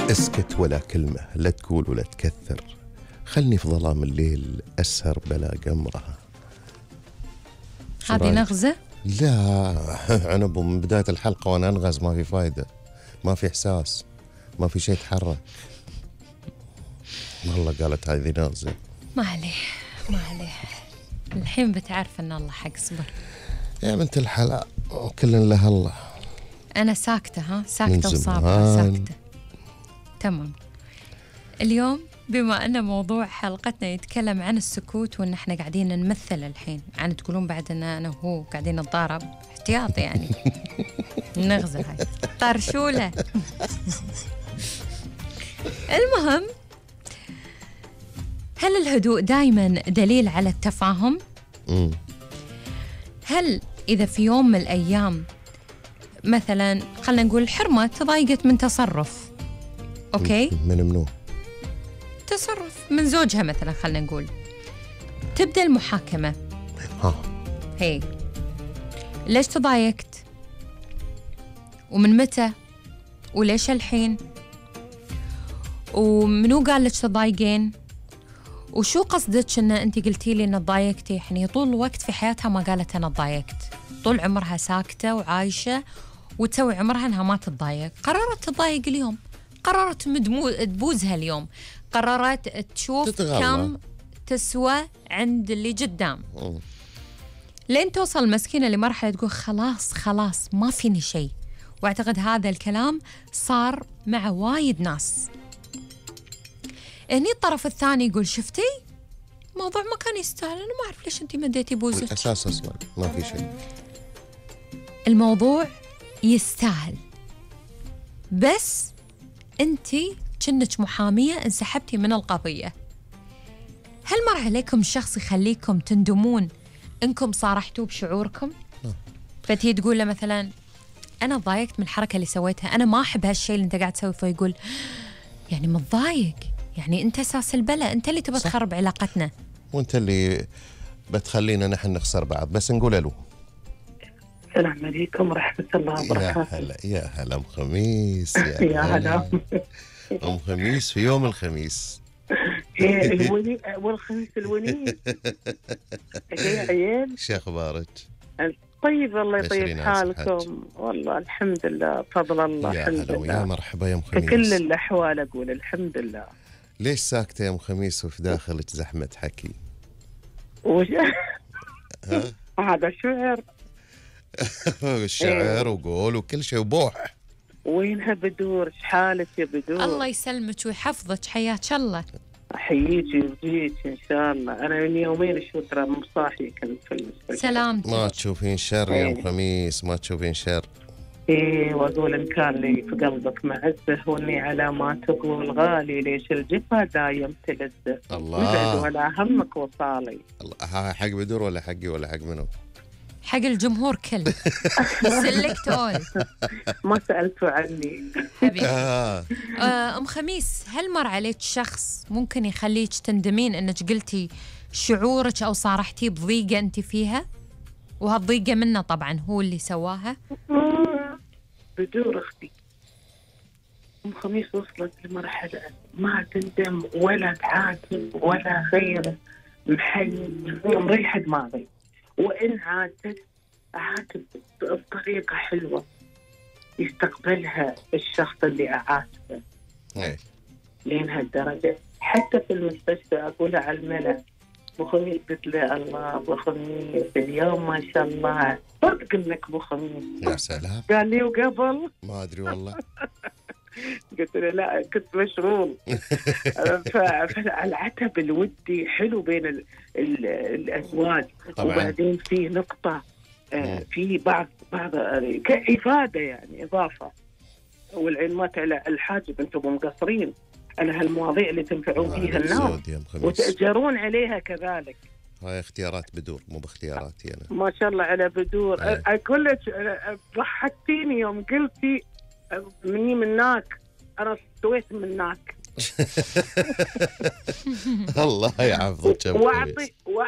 اسكت ولا كلمة، لا تقول ولا تكثر، خلني في ظلام الليل أسهر بلا قمرها. هذه نغزة؟ لا عنب، من بداية الحلقة وأنا أنغز ما في فايدة، ما في إحساس، ما في شيء يتحرك. والله قالت هذه نغزة. ما عليه ما عليه، الحين بتعرف أن الله حق. صبر يا بنت الحلال، كل له الله. أنا ساكتة، ساكتة وصابرة، ساكتة. تمام. اليوم بما أن موضوع حلقتنا يتكلم عن السكوت، وأن احنا قاعدين نمثل الحين، يعني تقولون بعد أن أنا وهو قاعدين نتضارب احتياط يعني. النغزة هاي طرشولة. المهم، هل الهدوء دايما دليل على التفاهم؟ هل إذا في يوم من الأيام مثلا خلنا نقول حرمة تضايقت من تصرف، أوكي؟ من منو؟ تصرف من زوجها مثلا، خلنا نقول، تبدأ المحاكمة. هي ليش تضايقت؟ ومن متى؟ وليش الحين؟ ومنو قال لك تضايقين؟ وشو قصدك ان انت قلتي لي ان تضايقتي؟ يعني طول الوقت في حياتها ما قالت انا تضايقت، طول عمرها ساكتة وعايشة وتسوي عمرها انها ما تتضايق. قررت تضايق اليوم، قررت تبوزها اليوم، قررت تشوف كم تسوى عند اللي قدام، لين توصل المسكينة لمرحلة تقول خلاص ما فيني شيء. واعتقد هذا الكلام صار مع وايد ناس. هني الطرف الثاني يقول شفتي موضوع ما كان يستاهل، أنا ما أعرف ليش أنتي مديتي بوزك. الأساس أصلا ما في شيء. الموضوع يستاهل، بس أنتي كنك محامية انسحبتي من القضية. هل مر عليكم شخص يخليكم تندمون إنكم صارحتوا بشعوركم؟ فتي تقول له مثلا أنا ضايقت من الحركة اللي سويتها، أنا ما أحب هالشيء اللي أنت قاعد تسوي، فيقول يعني متضايق، يعني أنت أساس البلا، أنت اللي تبغى تخرب علاقتنا، وأنت اللي بتخلينا نحن نخسر بعض. بس نقول له السلام عليكم ورحمة الله وبركاته. يا هلا أم خميس. يا هلا أم خميس في يوم الخميس. والخميس الونيس. يا عيال شو أخبارك؟ طيب، الله يطيب حالكم. والله الحمد لله، فضل الله. يا الحمد هلا لله. يا مرحبا يا أم خميس. في كل الأحوال أقول الحمد لله. ليش ساكتة يا أم خميس وفي داخلك زحمة حكي؟ هذا شعر. الشعر وقول وكل شيء وبوح. وينها بدور؟ حالك يا بدور؟ الله يسلمك ويحفظك، حياك الله. احييكي ويجيك ان شاء الله. انا من يومين شو ترى مصاحي كنت في المستشفى. سلامتك. ما تشوفين شر يا ام خميس، ما تشوفين شر. واقول ان كان لي في قلبك معزه، واني على ما تقول غالي، ليش الجفا دايم تلذه. الله. ولا همك وصالي. الله. حق بدور ولا حقي ولا حق منو؟ حق الجمهور كل. سلكت اول. ما سألتوا عني حبيبي. أم خميس، هل مر عليك شخص ممكن يخليك تندمين انك قلتي شعورك او صارحتي بضيقة انت فيها، وهالضيقة منه طبعا هو اللي سواها؟ بدور اختي ام خميس وصلت لمرحلة ما تندم ولا تعاتب ولا غيره، مريحة دماغي، وإن عاتب بطريقة حلوة يستقبلها الشخص اللي أعاتبه. لين هالدرجة حتى في المستشفى أقولها على الملأ، أبو خميس قلت له الله أبو خميس اليوم ما شاء الله صدق إنك أبو خميس. يا سلام. قال لي وقبل ما أدري والله. قلت له لا كنت مشغول. فالعتب الودي حلو بين الأزواج. طبعا. وبعدين في نقطة في بعض كإفادة يعني إضافة، والعين ما تعلى الحاجب، أنتم مقصرين على هالمواضيع اللي تنفعون فيها الناس وتأجرون عليها كذلك. هاي اختيارات بدور مو باختياراتي أنا. ما شاء الله على بدور. أقول لك ضحكتيني يوم قلتي مني مناك، أنا سويت مناك. الله يعافظك.